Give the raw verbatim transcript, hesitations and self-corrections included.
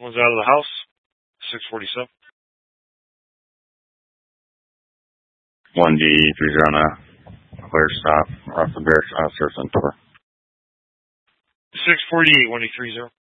One's out of the house. six forty-seven. one D three zero nine. Clear stop. Off the bear uh, search on tour. six forty-eight, one D three zero.